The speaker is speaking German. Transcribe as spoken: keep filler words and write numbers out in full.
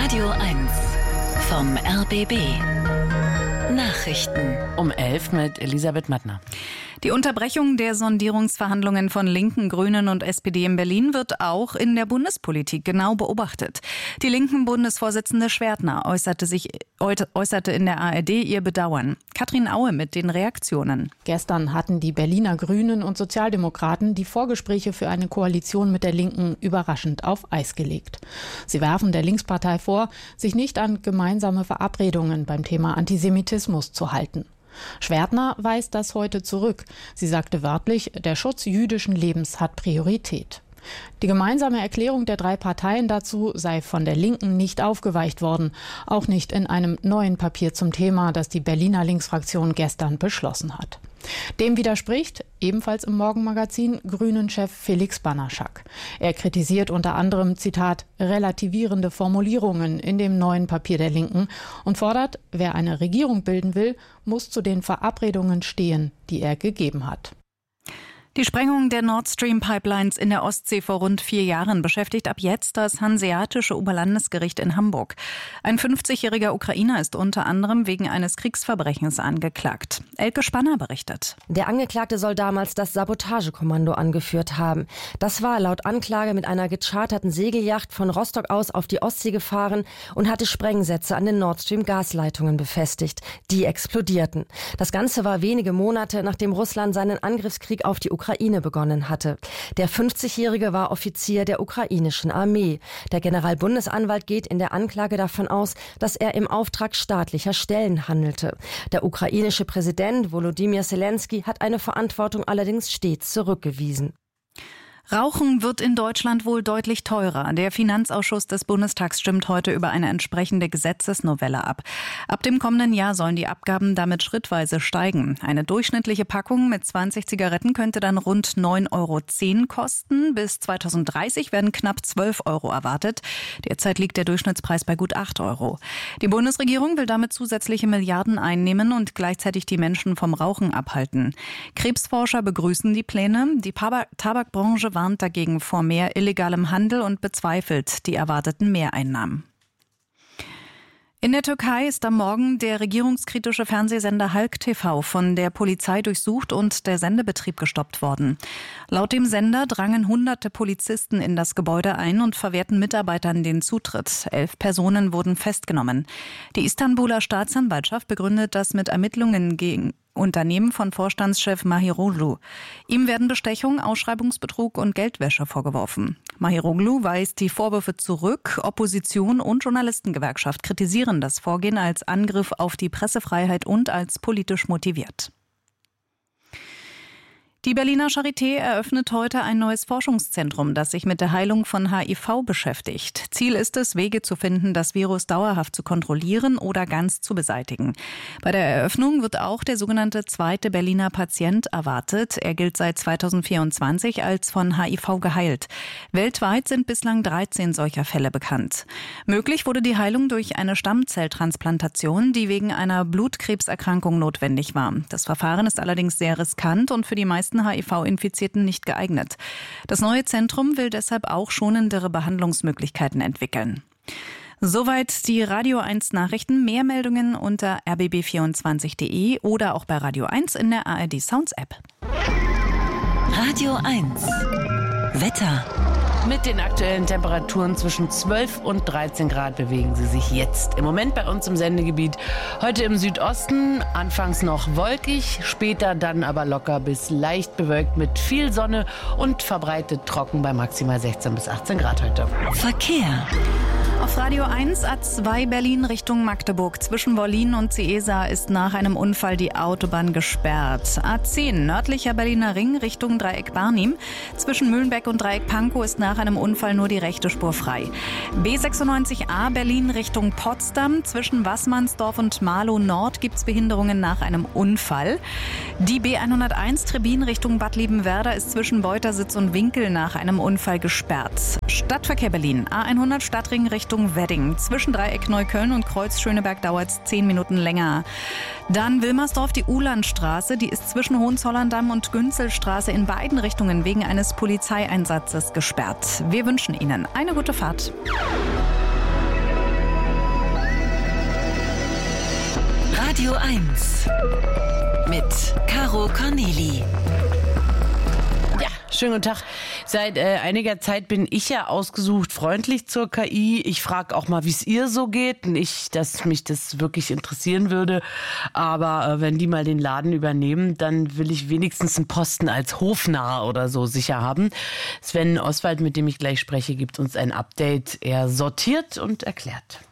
Radio eins vom R B B. Nachrichten. Um elf mit Elisabeth Mattner. Die Unterbrechung der Sondierungsverhandlungen von Linken, Grünen und S P D in Berlin wird auch in der Bundespolitik genau beobachtet. Die Linken-Bundesvorsitzende Schwertner äußerte, sich, äußerte in der A R D ihr Bedauern. Katrin Aue mit den Reaktionen. Gestern hatten die Berliner Grünen und Sozialdemokraten die Vorgespräche für eine Koalition mit der Linken überraschend auf Eis gelegt. Sie werfen der Linkspartei vor, sich nicht an gemeinsame Verabredungen beim Thema Antisemitismus zu halten. Schwertner weist das heute zurück. Sie sagte wörtlich, der Schutz jüdischen Lebens hat Priorität. Die gemeinsame Erklärung der drei Parteien dazu sei von der Linken nicht aufgeweicht worden, auch nicht in einem neuen Papier zum Thema, das die Berliner Linksfraktion gestern beschlossen hat. Dem widerspricht, ebenfalls im Morgenmagazin, Grünen-Chef Felix Banaschak. Er kritisiert unter anderem, Zitat, relativierende Formulierungen in dem neuen Papier der Linken und fordert, wer eine Regierung bilden will, muss zu den Verabredungen stehen, die er gegeben hat. Die Sprengung der Nord Stream Pipelines in der Ostsee vor rund vier Jahren beschäftigt ab jetzt das Hanseatische Oberlandesgericht in Hamburg. Ein fünfzigjähriger Ukrainer ist unter anderem wegen eines Kriegsverbrechens angeklagt. Elke Spanner berichtet. Der Angeklagte soll damals das Sabotagekommando angeführt haben. Das war laut Anklage mit einer gecharterten Segelyacht von Rostock aus auf die Ostsee gefahren und hatte Sprengsätze an den Nord Stream Gasleitungen befestigt. Die explodierten. Das Ganze war wenige Monate, nachdem Russland seinen Angriffskrieg auf die Ukraine Ukraine begonnen hatte. Der fünfzigjährige war Offizier der ukrainischen Armee. Der Generalbundesanwalt geht in der Anklage davon aus, dass er im Auftrag staatlicher Stellen handelte. Der ukrainische Präsident Volodymyr Zelensky hat eine Verantwortung allerdings stets zurückgewiesen. Rauchen wird in Deutschland wohl deutlich teurer. Der Finanzausschuss des Bundestags stimmt heute über eine entsprechende Gesetzesnovelle ab. Ab dem kommenden Jahr sollen die Abgaben damit schrittweise steigen. Eine durchschnittliche Packung mit zwanzig Zigaretten könnte dann rund neun Euro zehn kosten. Bis zweitausenddreißig werden knapp zwölf Euro erwartet. Derzeit liegt der Durchschnittspreis bei gut acht Euro. Die Bundesregierung will damit zusätzliche Milliarden einnehmen und gleichzeitig die Menschen vom Rauchen abhalten. Krebsforscher begrüßen die Pläne. Die Tabakbranche warnt dagegen vor mehr illegalem Handel und bezweifelt die erwarteten Mehreinnahmen. In der Türkei ist am Morgen der regierungskritische Fernsehsender Halk T V von der Polizei durchsucht und der Sendebetrieb gestoppt worden. Laut dem Sender drangen hunderte Polizisten in das Gebäude ein und verwehrten Mitarbeitern den Zutritt. Elf Personen wurden festgenommen. Die Istanbuler Staatsanwaltschaft begründet das mit Ermittlungen gegen Unternehmen von Vorstandschef Mahiroglu. Ihm werden Bestechung, Ausschreibungsbetrug und Geldwäsche vorgeworfen. Mahiroglu weist die Vorwürfe zurück. Opposition und Journalistengewerkschaft kritisieren das Vorgehen als Angriff auf die Pressefreiheit und als politisch motiviert. Die Berliner Charité eröffnet heute ein neues Forschungszentrum, das sich mit der Heilung von H I V beschäftigt. Ziel ist es, Wege zu finden, das Virus dauerhaft zu kontrollieren oder ganz zu beseitigen. Bei der Eröffnung wird auch der sogenannte zweite Berliner Patient erwartet. Er gilt seit zweitausendvierundzwanzig als von H I V geheilt. Weltweit sind bislang dreizehn solcher Fälle bekannt. Möglich wurde die Heilung durch eine Stammzelltransplantation, die wegen einer Blutkrebserkrankung notwendig war. Das Verfahren ist allerdings sehr riskant und für die meisten H I V-Infizierten nicht geeignet. Das neue Zentrum will deshalb auch schonendere Behandlungsmöglichkeiten entwickeln. Soweit die Radio eins Nachrichten. Mehr Meldungen unter r b b vierundzwanzig punkt d e oder auch bei Radio eins in der A R D Sounds App. Radio eins Wetter. Mit den aktuellen Temperaturen zwischen zwölf und dreizehn Grad bewegen sie sich jetzt im Moment bei uns im Sendegebiet. Heute im Südosten, anfangs noch wolkig, später dann aber locker bis leicht bewölkt mit viel Sonne und verbreitet trocken bei maximal sechzehn bis achtzehn Grad heute. Verkehr. Auf Radio eins A zwei Berlin Richtung Magdeburg. Zwischen Wollin und Ciesa ist nach einem Unfall die Autobahn gesperrt. A zehn nördlicher Berliner Ring Richtung Dreieck Barnim. Zwischen Mühlenbeck und Dreieck Pankow ist nach einem Unfall nur die rechte Spur frei. B sechsundneunzig A Berlin Richtung Potsdam. Zwischen Wassmannsdorf und Marlow Nord gibt es Behinderungen nach einem Unfall. Die B hunderteins Trebin Richtung Bad Liebenwerda ist zwischen Beutersitz und Winkel nach einem Unfall gesperrt. Stadtverkehr Berlin A hundert Stadtring Richtung Wedding. Zwischen Dreieck Neukölln und Kreuz Schöneberg dauert es zehn Minuten länger. Dann Wilmersdorf, die Uhlandstraße, die ist zwischen Hohenzollern-Damm und Günzelstraße in beiden Richtungen wegen eines Polizeieinsatzes gesperrt. Wir wünschen Ihnen eine gute Fahrt. Radio eins mit Caro Corneli. Ja, schönen guten Tag. Seit äh, einiger Zeit bin ich ja ausgesucht freundlich zur K I. Ich frage auch mal, wie es ihr so geht. Nicht, dass mich das wirklich interessieren würde. Aber äh, wenn die mal den Laden übernehmen, dann will ich wenigstens einen Posten als Hofnarr oder so sicher haben. Sven Oswald, mit dem ich gleich spreche, gibt uns ein Update. Er sortiert und erklärt.